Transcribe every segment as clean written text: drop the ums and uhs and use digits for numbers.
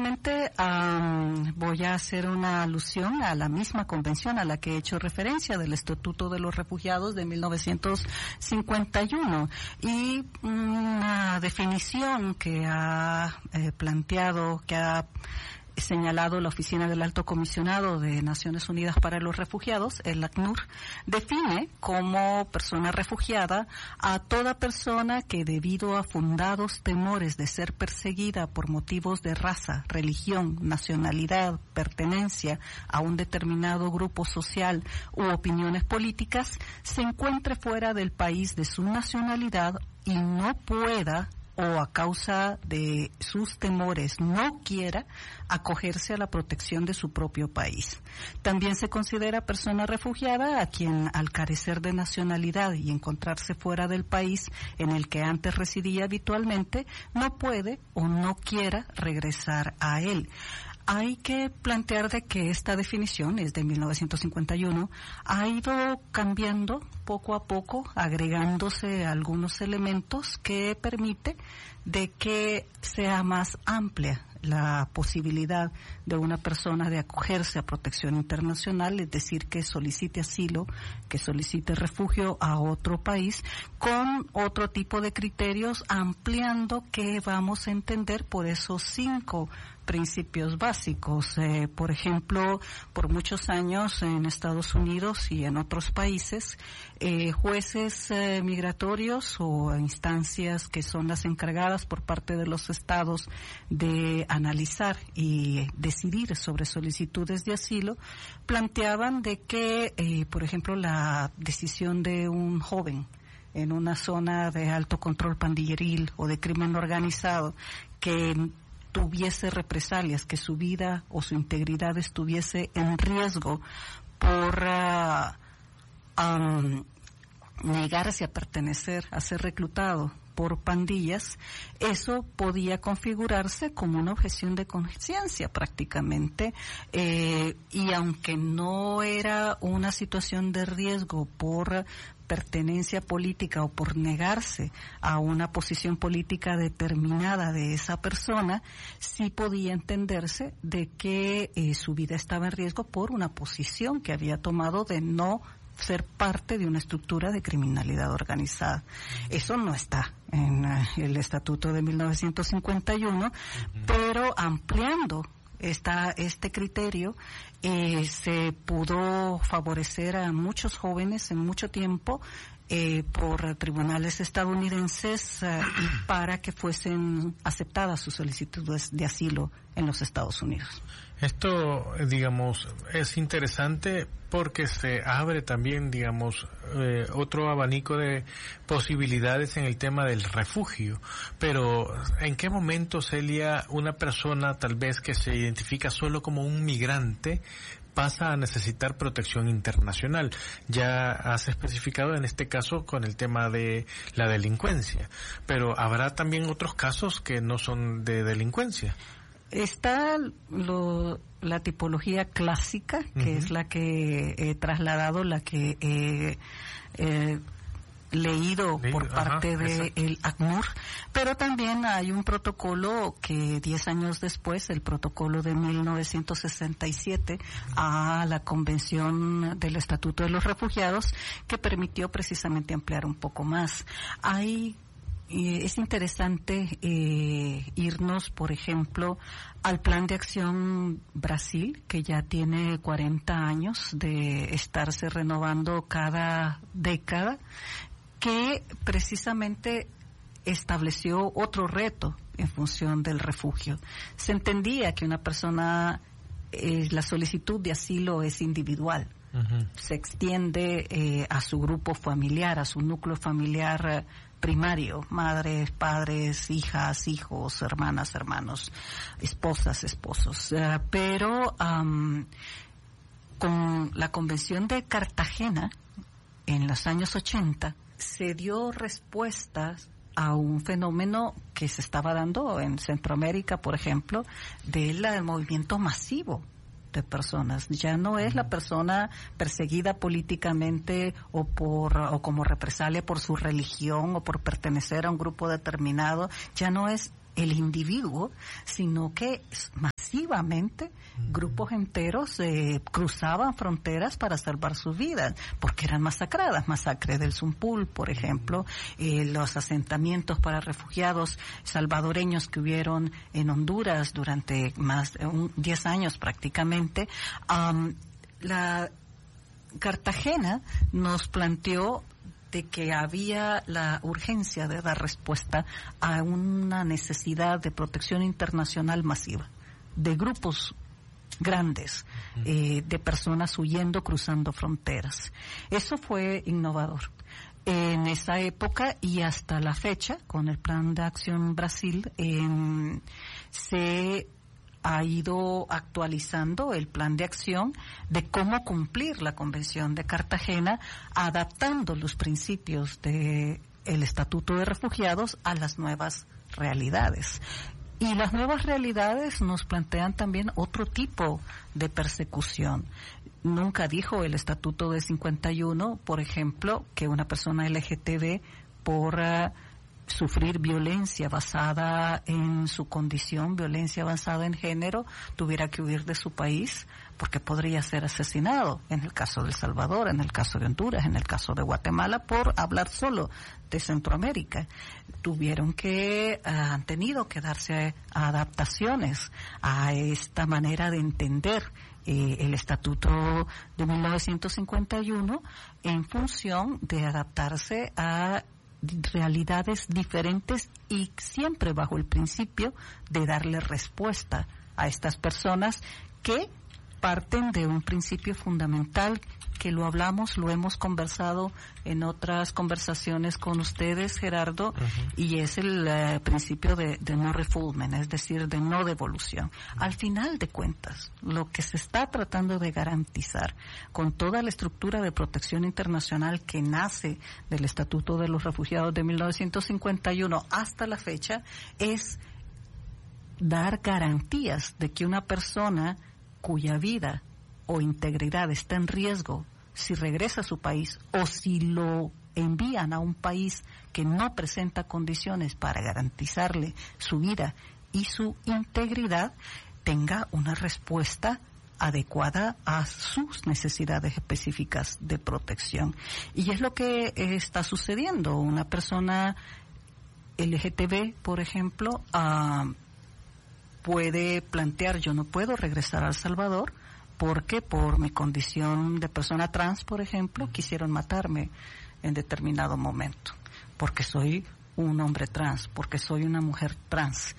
Precisamente voy a hacer una alusión a la misma convención a la que he hecho referencia del Estatuto de los Refugiados de 1951 y una definición que ha planteado, que ha señalado la Oficina del Alto Comisionado de Naciones Unidas para los Refugiados, el ACNUR, define como persona refugiada a toda persona que debido a fundados temores de ser perseguida por motivos de raza, religión, nacionalidad, pertenencia a un determinado grupo social u opiniones políticas, se encuentre fuera del país de su nacionalidad y no pueda o a causa de sus temores no quiera acogerse a la protección de su propio país. También se considera persona refugiada a quien, al carecer de nacionalidad y encontrarse fuera del país en el que antes residía habitualmente, no puede o no quiera regresar a él. Hay que plantear de que esta definición, es de 1951, ha ido cambiando poco a poco, agregándose algunos elementos que permite de que sea más amplia la posibilidad de una persona de acogerse a protección internacional, es decir, que solicite asilo, que solicite refugio a otro país, con otro tipo de criterios, ampliando qué vamos a entender por esos 5 principios básicos. Por ejemplo, por muchos años en Estados Unidos y en otros países, jueces migratorios o instancias que son las encargadas por parte de los estados de analizar y decidir sobre solicitudes de asilo, planteaban de que, por ejemplo, la decisión de un joven en una zona de alto control pandilleril o de crimen organizado que tuviese represalias, que su vida o su integridad estuviese en riesgo por negarse a pertenecer, a ser reclutado por pandillas, eso podía configurarse como una objeción de conciencia prácticamente, y aunque no era una situación de riesgo por pertenencia política o por negarse a una posición política determinada de esa persona, sí podía entenderse de que su vida estaba en riesgo por una posición que había tomado de no ser parte de una estructura de criminalidad organizada. Eso no está en el Estatuto de 1951, pero ampliando este criterio, se pudo favorecer a muchos jóvenes en mucho tiempo por tribunales estadounidenses y para que fuesen aceptadas sus solicitudes de asilo en los Estados Unidos. Esto, digamos, es interesante porque se abre también, digamos, otro abanico de posibilidades en el tema del refugio. Pero, ¿en qué momento, Celia, una persona tal vez que se identifica solo como un migrante pasa a necesitar protección internacional? Ya has especificado en este caso con el tema de la delincuencia, pero habrá también otros casos que no son de delincuencia. Está la tipología clásica, que es la que he trasladado, la que he leído por parte del ACNUR, pero también hay un protocolo que 10 años después, el protocolo de 1967 a la Convención del Estatuto de los Refugiados, que permitió precisamente ampliar un poco más. Es interesante irnos, por ejemplo, al Plan de Acción Brasil, que ya tiene 40 años de estarse renovando cada década, que precisamente estableció otro reto en función del refugio. Se entendía que una persona, la solicitud de asilo es individual. Se extiende a su grupo familiar, a su núcleo familiar primario, madres, padres, hijas, hijos, hermanas, hermanos, esposas, esposos. Pero con la Convención de Cartagena, en los años 80, se dio respuestas a un fenómeno que se estaba dando en Centroamérica, por ejemplo, del movimiento masivo de personas. Ya no es la persona perseguida políticamente o como represalia por su religión o por pertenecer a un grupo determinado, ya no es el individuo, sino que masivamente grupos enteros cruzaban fronteras para salvar sus vidas, porque eran masacradas. Masacre del Zumpul, por ejemplo, los asentamientos para refugiados salvadoreños que hubieron en Honduras durante más de 10 años prácticamente. La Cartagena nos planteó de que había la urgencia de dar respuesta a una necesidad de protección internacional masiva, de grupos grandes, de personas huyendo, cruzando fronteras. Eso fue innovador. En esa época y hasta la fecha, con el Plan de Acción Brasil, se ha ido actualizando el plan de acción de cómo cumplir la Convención de Cartagena, adaptando los principios del Estatuto de Refugiados a las nuevas realidades. Y las nuevas realidades nos plantean también otro tipo de persecución. Nunca dijo el Estatuto de 51, por ejemplo, que una persona LGTB por sufrir violencia basada en su condición, violencia basada en género, tuviera que huir de su país porque podría ser asesinado, en el caso de El Salvador, en el caso de Honduras, en el caso de Guatemala, por hablar solo de Centroamérica. Han tenido que darse adaptaciones a esta manera de entender el Estatuto de 1951 en función de adaptarse a realidades diferentes y siempre bajo el principio de darle respuesta a estas personas que parten de un principio fundamental que lo hemos conversado en otras conversaciones con ustedes, Gerardo, y es el principio de no refoulement, es decir, de no devolución. Al final de cuentas, lo que se está tratando de garantizar con toda la estructura de protección internacional que nace del Estatuto de los Refugiados de 1951 hasta la fecha es dar garantías de que una persona cuya vida o integridad está en riesgo si regresa a su país o si lo envían a un país que no presenta condiciones para garantizarle su vida y su integridad, tenga una respuesta adecuada a sus necesidades específicas de protección. Y es lo que está sucediendo. Una persona LGTB, por ejemplo, puede plantear: yo no puedo regresar a El Salvador porque por mi condición de persona trans, por ejemplo, quisieron matarme en determinado momento, porque soy un hombre trans, porque soy una mujer trans.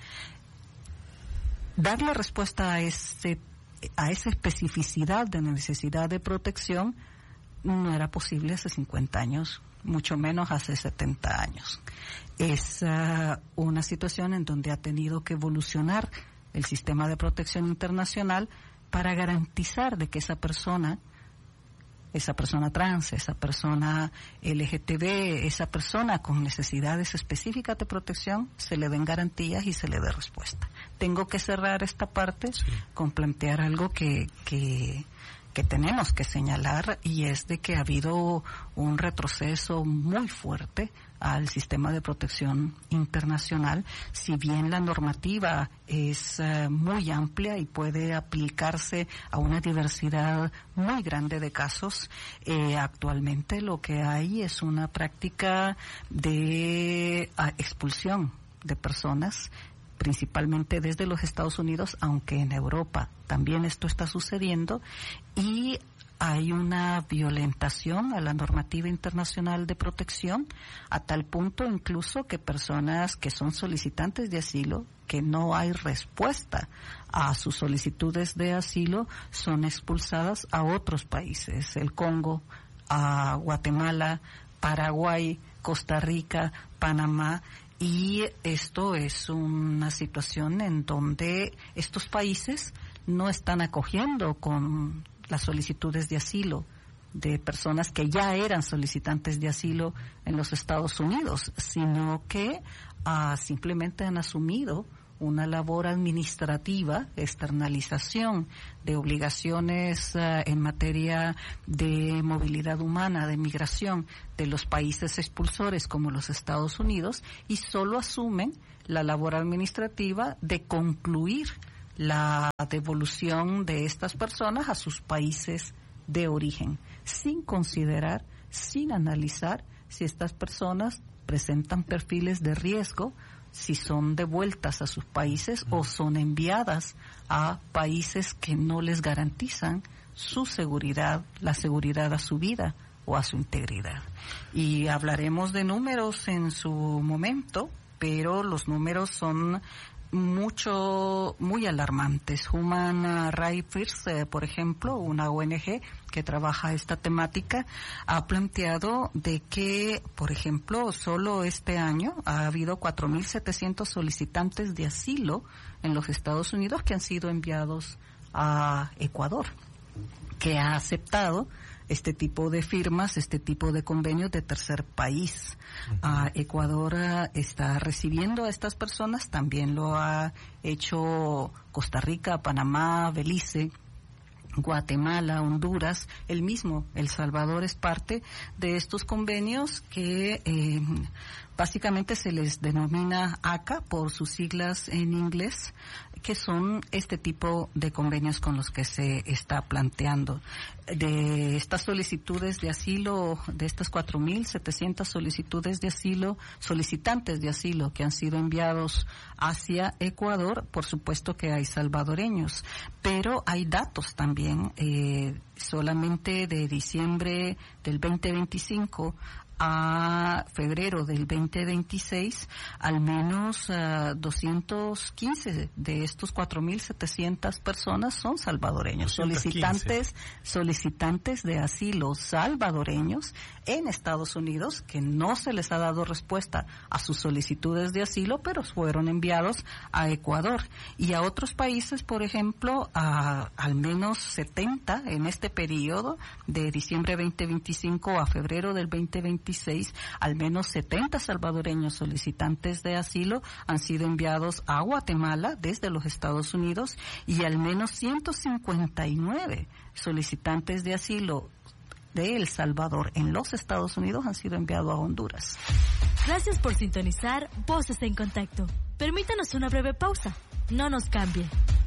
Darle respuesta a esa especificidad de necesidad de protección no era posible hace 50 años, mucho menos hace 70 años. Es una situación en donde ha tenido que evolucionar el sistema de protección internacional para garantizar de que esa persona trans, esa persona LGTB, esa persona con necesidades específicas de protección, se le den garantías y se le dé respuesta. Tengo que cerrar esta parte con plantear algo que tenemos que señalar, y es de que ha habido un retroceso muy fuerte al sistema de protección internacional. Si bien la normativa es muy amplia y puede aplicarse a una diversidad muy grande de casos, actualmente lo que hay es una práctica de expulsión de personas, principalmente desde los Estados Unidos, aunque en Europa también esto está sucediendo, y hay una violentación a la normativa internacional de protección, a tal punto incluso que personas que son solicitantes de asilo, que no hay respuesta a sus solicitudes de asilo, son expulsadas a otros países: el Congo, a Guatemala, Paraguay, Costa Rica, Panamá. Y esto es una situación en donde estos países no están acogiendo con las solicitudes de asilo de personas que ya eran solicitantes de asilo en los Estados Unidos, sino que simplemente han asumido una labor administrativa, externalización de obligaciones en materia de movilidad humana, de migración de los países expulsores como los Estados Unidos, y solo asumen la labor administrativa de concluir la devolución de estas personas a sus países de origen, sin considerar, sin analizar si estas personas presentan perfiles de riesgo, si son devueltas a sus países o son enviadas a países que no les garantizan su seguridad, la seguridad a su vida o a su integridad. Y hablaremos de números en su momento, pero los números son muy alarmantes. Human Rights First, por ejemplo, una ONG que trabaja esta temática, ha planteado de que, por ejemplo, solo este año ha habido 4.700 solicitantes de asilo en los Estados Unidos que han sido enviados a Ecuador, que ha aceptado este tipo de firmas, este tipo de convenios de tercer país. Ecuador está recibiendo a estas personas, también lo ha hecho Costa Rica, Panamá, Belice, Guatemala, Honduras, el mismo El Salvador es parte de estos convenios que básicamente se les denomina ACA por sus siglas en inglés, que son este tipo de convenios con los que se está planteando. De estas solicitudes de asilo, de estas 4.700 solicitudes de asilo, solicitantes de asilo que han sido enviados hacia Ecuador, por supuesto que hay salvadoreños, pero hay datos también, solamente de diciembre del 2025 a febrero del 2026, al menos 215 de estos 4.700 personas son salvadoreños, solicitantes de asilo salvadoreños en Estados Unidos, que no se les ha dado respuesta a sus solicitudes de asilo, pero fueron enviados a Ecuador y a otros países, por ejemplo, al menos 70 en este periodo de diciembre 2025 a febrero del 2026. Al menos 70 salvadoreños solicitantes de asilo han sido enviados a Guatemala desde los Estados Unidos y al menos 159 solicitantes de asilo de El Salvador en los Estados Unidos han sido enviados a Honduras. Gracias por sintonizar Voces en Contacto. Permítanos una breve pausa. No nos cambie.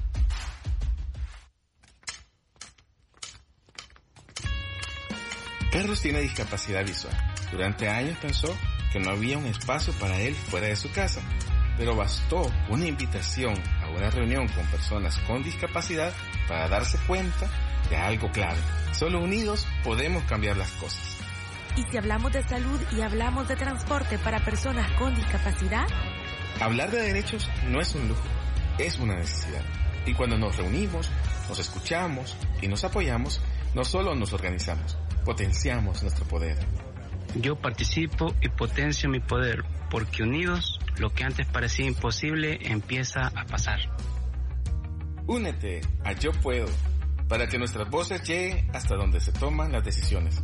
Carlos tiene discapacidad visual. Durante años pensó que no había un espacio para él fuera de su casa, pero bastó una invitación a una reunión con personas con discapacidad para darse cuenta de algo clave. Solo unidos podemos cambiar las cosas. ¿Y si hablamos de salud y hablamos de transporte para personas con discapacidad? Hablar de derechos no es un lujo, es una necesidad. Y cuando nos reunimos, nos escuchamos y nos apoyamos, no solo nos organizamos, potenciamos nuestro poder. Yo participo y potencio mi poder, porque unidos, lo que antes parecía imposible empieza a pasar. Únete a Yo Puedo, para que nuestras voces lleguen hasta donde se toman las decisiones.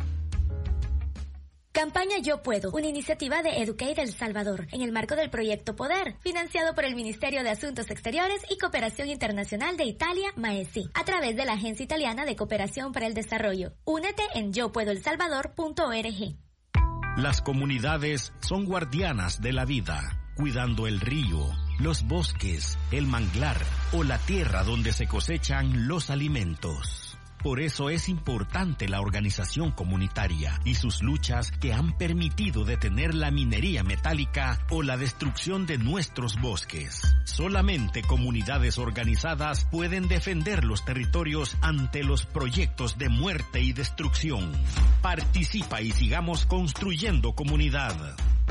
Campaña Yo Puedo, una iniciativa de Educate El Salvador, en el marco del Proyecto Poder, financiado por el Ministerio de Asuntos Exteriores y Cooperación Internacional de Italia, MAESI, a través de la Agencia Italiana de Cooperación para el Desarrollo. Únete en yopuedoelsalvador.org. Las comunidades son guardianas de la vida, cuidando el río, los bosques, el manglar o la tierra donde se cosechan los alimentos. Por eso es importante la organización comunitaria y sus luchas que han permitido detener la minería metálica o la destrucción de nuestros bosques. Solamente comunidades organizadas pueden defender los territorios ante los proyectos de muerte y destrucción. Participa y sigamos construyendo comunidad.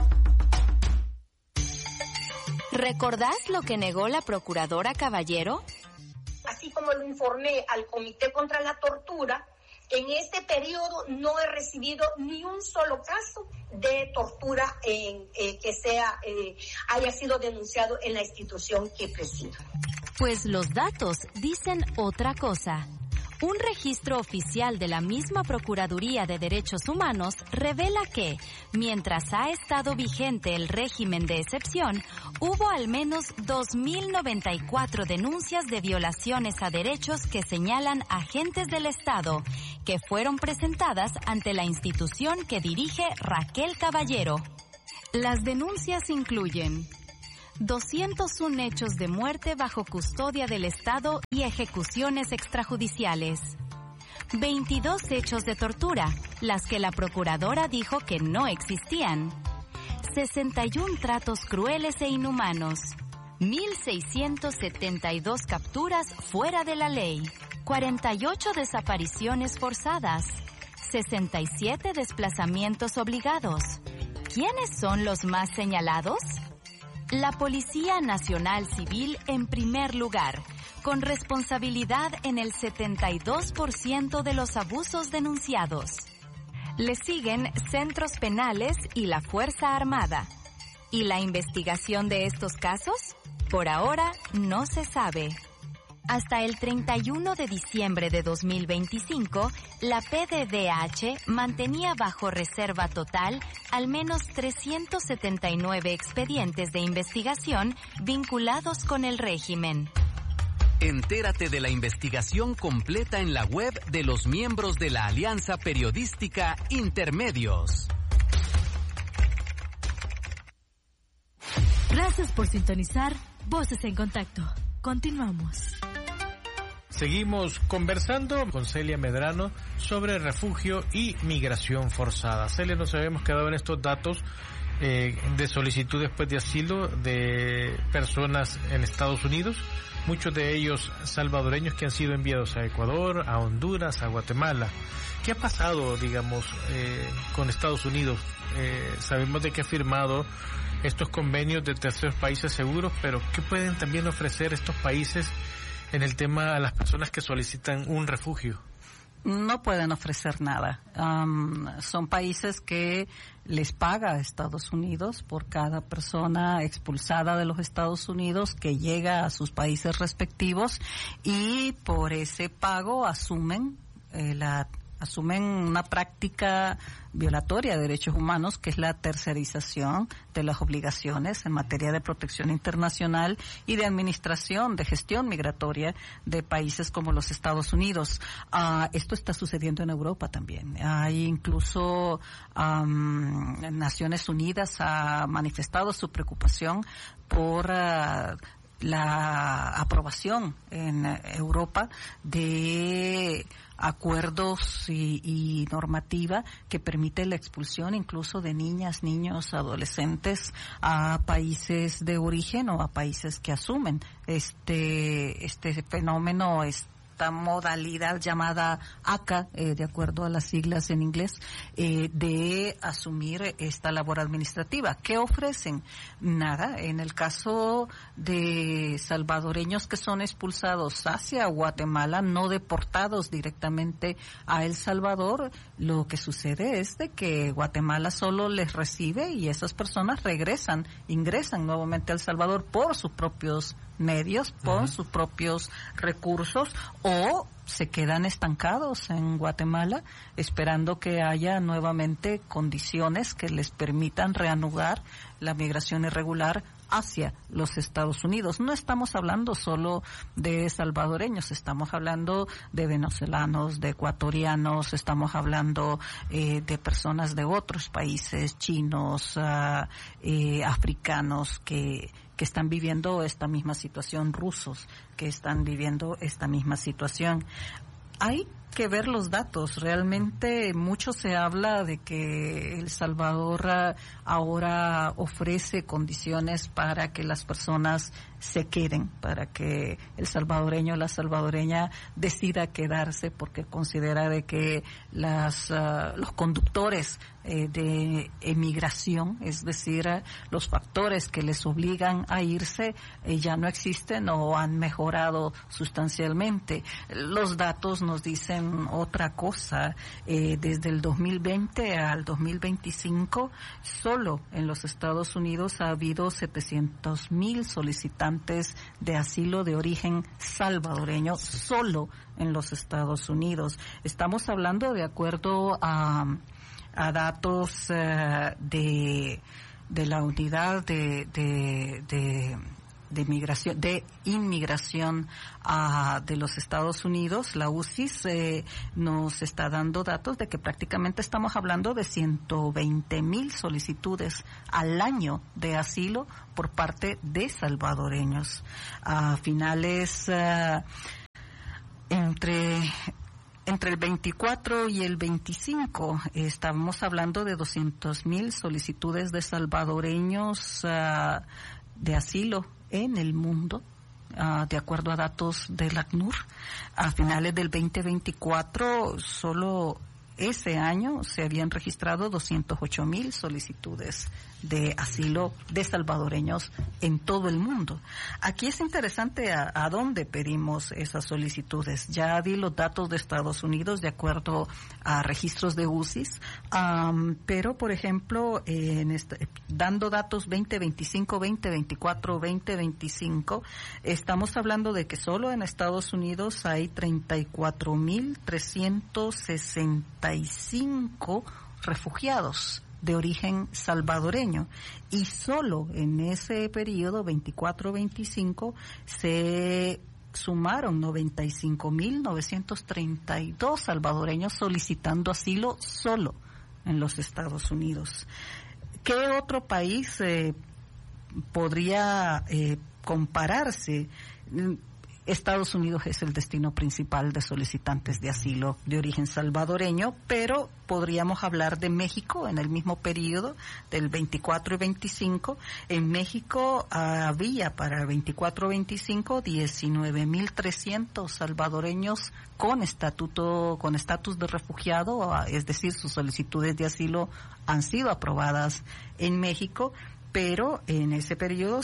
¿Recordás lo que negó la procuradora Caballero? Así como lo informé al Comité contra la Tortura, en este periodo no he recibido ni un solo caso de tortura que haya sido denunciado en la institución que presido. Pues los datos dicen otra cosa. Un registro oficial de la misma Procuraduría de Derechos Humanos revela que, mientras ha estado vigente el régimen de excepción, hubo al menos 2.094 denuncias de violaciones a derechos que señalan agentes del Estado, que fueron presentadas ante la institución que dirige Raquel Caballero. Las denuncias incluyen 201 hechos de muerte bajo custodia del Estado y ejecuciones extrajudiciales, 22 hechos de tortura, las que la procuradora dijo que no existían, 61 tratos crueles e inhumanos, 1.672 capturas fuera de la ley, 48 desapariciones forzadas, 67 desplazamientos obligados. ¿Quiénes son los más señalados? La Policía Nacional Civil en primer lugar, con responsabilidad en el 72% de los abusos denunciados. Le siguen centros penales y la Fuerza Armada. ¿Y la investigación de estos casos? Por ahora no se sabe. Hasta el 31 de diciembre de 2025, la PDDH mantenía bajo reserva total al menos 379 expedientes de investigación vinculados con el régimen. Entérate de la investigación completa en la web de los miembros de la Alianza Periodística Intermedios. Gracias por sintonizar Voces en Contacto. Continuamos. Seguimos conversando con Celia Medrano sobre refugio y migración forzada. Celia, nos habíamos quedado en estos datos de solicitudes de asilo de personas en Estados Unidos, muchos de ellos salvadoreños que han sido enviados a Ecuador, a Honduras, a Guatemala. ¿Qué ha pasado, con Estados Unidos? Sabemos de que ha firmado estos convenios de terceros países seguros, pero ¿qué pueden también ofrecer estos países en el tema a las personas que solicitan un refugio? No pueden ofrecer nada. Son países que les paga a Estados Unidos por cada persona expulsada de los Estados Unidos que llega a sus países respectivos, y por ese pago asumen una práctica violatoria de derechos humanos, que es la tercerización de las obligaciones en materia de protección internacional y de administración, de gestión migratoria de países como los Estados Unidos. Esto está sucediendo en Europa también. Hay incluso Naciones Unidas ha manifestado su preocupación por la aprobación en Europa de acuerdos y normativa que permite la expulsión incluso de niñas, niños, adolescentes a países de origen o a países que asumen este fenómeno, esta modalidad llamada ACA, de acuerdo a las siglas en inglés, de asumir esta labor administrativa. ¿Qué ofrecen? Nada. En el caso de salvadoreños que son expulsados hacia Guatemala, no deportados directamente a El Salvador, lo que sucede es de que Guatemala solo les recibe y esas personas ingresan nuevamente a El Salvador por sus propios medios, por sus propios recursos, o se quedan estancados en Guatemala esperando que haya nuevamente condiciones que les permitan reanudar la migración irregular hacia los Estados Unidos. No estamos hablando solo de salvadoreños, estamos hablando de venezolanos, de ecuatorianos, estamos hablando de personas de otros países, chinos, africanos que están viviendo esta misma situación, rusos que están viviendo esta misma situación. Hay que ver los datos. Realmente mucho se habla de que El Salvador ahora ofrece condiciones para que las personas se queden, para que el salvadoreño o la salvadoreña decida quedarse porque considera de que los conductores de emigración, es decir, los factores que les obligan a irse ya no existen o han mejorado sustancialmente. Los datos nos dicen en otra cosa. Desde el 2020 al 2025, solo en los Estados Unidos ha habido 700,000 solicitantes de asilo de origen salvadoreño, solo en los Estados Unidos. Estamos hablando de acuerdo a datos de la unidad de inmigración de los Estados Unidos, la UCIS, nos está dando datos de que prácticamente estamos hablando de 120,000 solicitudes al año de asilo por parte de salvadoreños. A finales entre el 24 y el 25 estamos hablando de 200,000 solicitudes de salvadoreños de asilo en el mundo, de acuerdo a datos del ACNUR. A finales del 2024, solo ese año se habían registrado 208,000 solicitudes de asilo de salvadoreños en todo el mundo. Aquí es interesante a dónde pedimos esas solicitudes. Ya di los datos de Estados Unidos de acuerdo a registros de UCIS, pero por ejemplo, dando datos 2025, 2024, 2025, estamos hablando de que solo en Estados Unidos hay 34,365 refugiados de origen salvadoreño, y solo en ese periodo 24-25 se sumaron 95,932 salvadoreños solicitando asilo solo en los Estados Unidos. ¿Qué otro país podría compararse? Estados Unidos es el destino principal de solicitantes de asilo de origen salvadoreño, pero podríamos hablar de México en el mismo periodo del 24 y 25. En México había para el 24-25 19,300 salvadoreños con estatus de refugiado, es decir, sus solicitudes de asilo han sido aprobadas en México, pero en ese periodo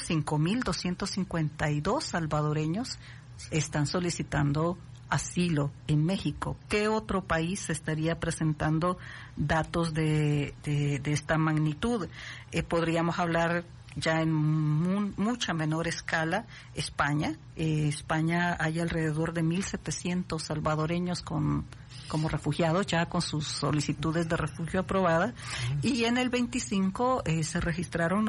5,252 salvadoreños están solicitando asilo en México. ¿Qué otro país estaría presentando datos de esta magnitud? Podríamos hablar ya en mucha menor escala, España. España hay alrededor de 1,700 salvadoreños como refugiados, ya con sus solicitudes de refugio aprobadas, y en el 25 se registraron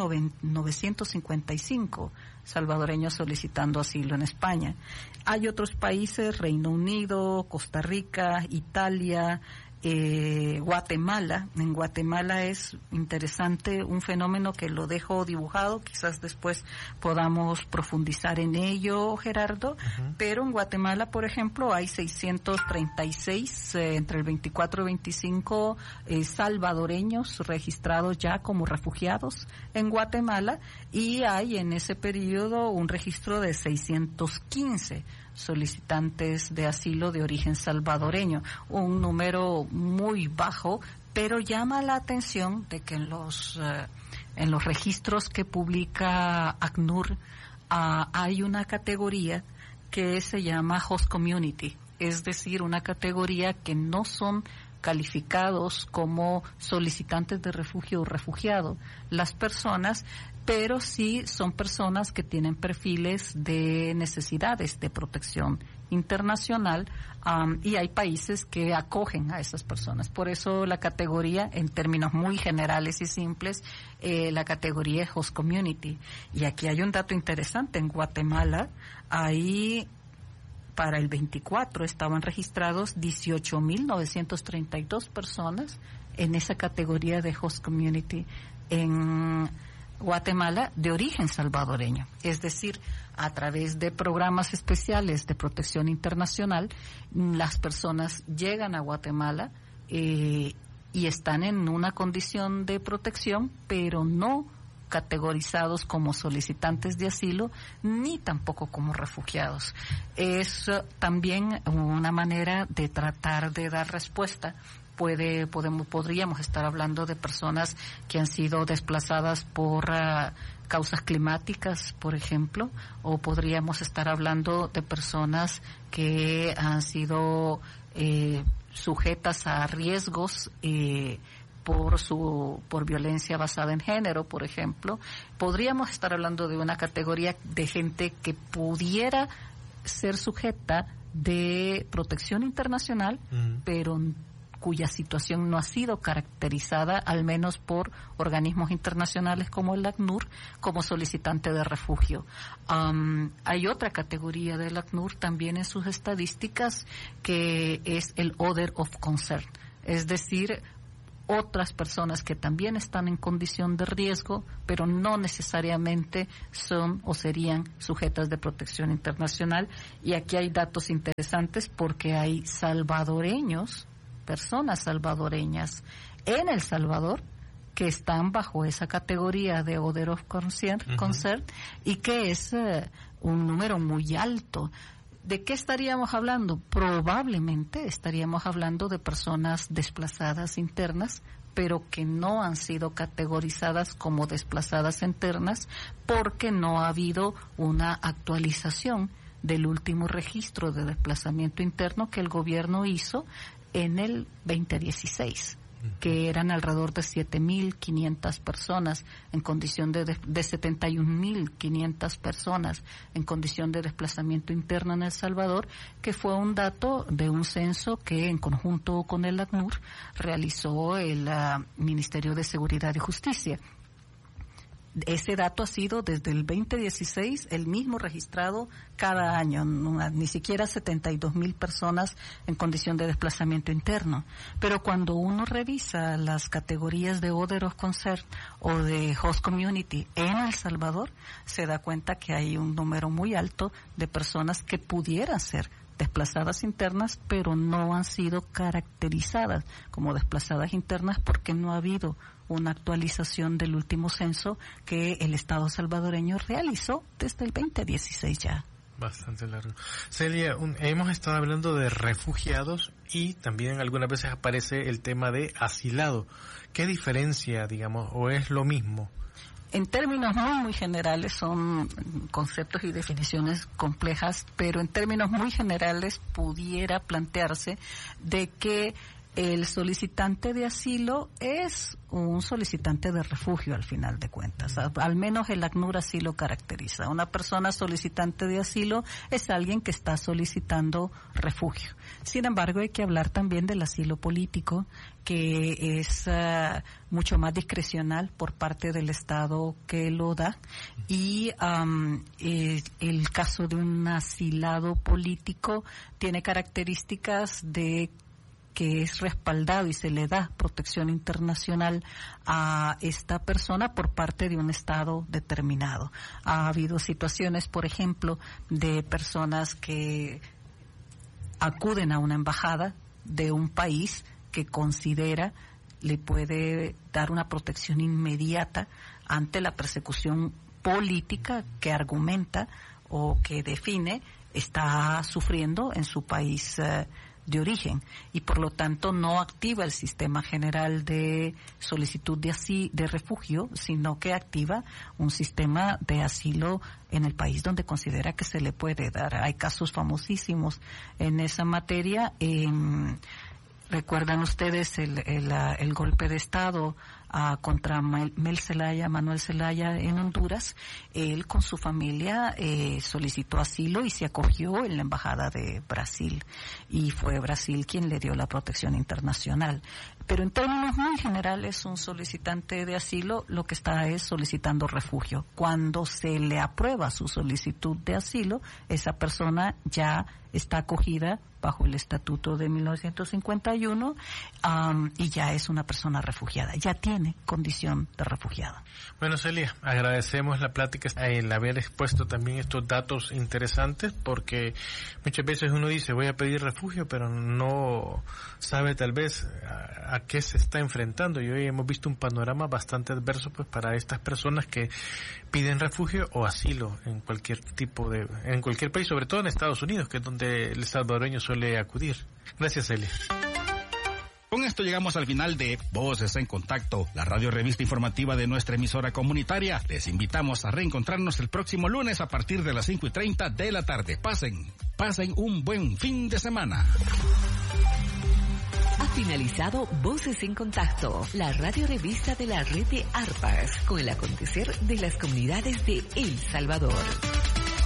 955 salvadoreños solicitando asilo en España. Hay otros países, Reino Unido, Costa Rica, Italia, Guatemala. En Guatemala es interesante un fenómeno que lo dejo dibujado, quizás después podamos profundizar en ello, Gerardo, pero en Guatemala, por ejemplo, hay 636 entre el 24 y 25 salvadoreños registrados ya como refugiados en Guatemala, y hay en ese periodo un registro de 615 solicitantes de asilo de origen salvadoreño, un número muy bajo, pero llama la atención de que en los registros que publica ACNUR hay una categoría que se llama Host Community, es decir, una categoría que no son calificados como solicitantes de refugio o refugiado las personas, pero sí son personas que tienen perfiles de necesidades de protección internacional, y hay países que acogen a esas personas. Por eso la categoría, en términos muy generales y simples, la categoría es Host Community. Y aquí hay un dato interesante. En Guatemala, ahí para el 24 estaban registrados 18,932 personas en esa categoría de Host Community en Guatemala de origen salvadoreño. Es decir, a través de programas especiales de protección internacional, las personas llegan a Guatemala y están en una condición de protección, pero no categorizados como solicitantes de asilo ni tampoco como refugiados. Es también una manera de tratar de dar respuesta podríamos estar hablando de personas que han sido desplazadas por causas climáticas, por ejemplo, o podríamos estar hablando de personas que han sido sujetas a riesgos por violencia basada en género, por ejemplo. Podríamos estar hablando de una categoría de gente que pudiera ser sujeta de protección internacional, pero cuya situación no ha sido caracterizada, al menos por organismos internacionales como el ACNUR, como solicitante de refugio. Hay otra categoría del ACNUR también en sus estadísticas, que es el Order of Concern, es decir, otras personas que también están en condición de riesgo, pero no necesariamente son o serían sujetas de protección internacional. Y aquí hay datos interesantes porque hay salvadoreños, personas salvadoreñas en El Salvador que están bajo esa categoría de Order of Concern y que es un número muy alto. ¿De qué estaríamos hablando? Probablemente estaríamos hablando de personas desplazadas internas, pero que no han sido categorizadas como desplazadas internas porque no ha habido una actualización del último registro de desplazamiento interno que el gobierno hizo en el 2016, que eran alrededor de 7.500 personas en condición de 71.500 personas en condición de desplazamiento interno en El Salvador, que fue un dato de un censo que en conjunto con el ACNUR realizó el Ministerio de Seguridad y Justicia. Ese dato ha sido desde el 2016 el mismo registrado cada año, ni siquiera 72.000 personas en condición de desplazamiento interno. Pero cuando uno revisa las categorías de Order of Concern o de Host Community en El Salvador, se da cuenta que hay un número muy alto de personas que pudieran ser desplazadas internas, pero no han sido caracterizadas como desplazadas internas porque no ha habido una actualización del último censo que el Estado salvadoreño realizó desde el 2016 ya. Bastante largo. Celia, hemos estado hablando de refugiados y también algunas veces aparece el tema de asilado. ¿Qué diferencia, digamos, o es lo mismo? En términos muy generales, son conceptos y definiciones complejas, pero en términos muy generales pudiera plantearse de que el solicitante de asilo es un solicitante de refugio al final de cuentas. Al menos el ACNUR así lo caracteriza. Una persona solicitante de asilo es alguien que está solicitando refugio. Sin embargo, hay que hablar también del asilo político, que es mucho más discrecional por parte del Estado que lo da. Y el caso de un asilado político tiene características de que es respaldado y se le da protección internacional a esta persona por parte de un Estado determinado. Ha habido situaciones, por ejemplo, de personas que acuden a una embajada de un país que considera le puede dar una protección inmediata ante la persecución política que argumenta o que define está sufriendo en su país de origen, y por lo tanto no activa el sistema general de solicitud de refugio, sino que activa un sistema de asilo en el país donde considera que se le puede dar. Hay casos famosísimos en esa materia. ¿Recuerdan ustedes el golpe de Estado contra Manuel Zelaya en Honduras? Él con su familia solicitó asilo y se acogió en la embajada de Brasil, y fue Brasil quien le dio la protección internacional. Pero en términos muy generales, un solicitante de asilo lo que está es solicitando refugio. Cuando se le aprueba su solicitud de asilo, esa persona ya está acogida bajo el Estatuto de 1951 y ya es una persona refugiada, ya tiene condición de refugiada. Bueno, Celia, agradecemos la plática, el haber expuesto también estos datos interesantes, porque muchas veces uno dice voy a pedir refugio, pero no sabe tal vez a qué se está enfrentando, y hoy hemos visto un panorama bastante adverso pues para estas personas que piden refugio o asilo en cualquier país, sobre todo en Estados Unidos, que es donde el salvadoreño suele acudir. Gracias, Celia. Con esto llegamos al final de Voces en Contacto, la radio revista informativa de nuestra emisora comunitaria. Les invitamos a reencontrarnos el próximo lunes a partir de las 5:30 de la tarde. Pasen un buen fin de semana. Ha finalizado Voces en Contacto, la radio revista de la red de ARPAS, con el acontecer de las comunidades de El Salvador.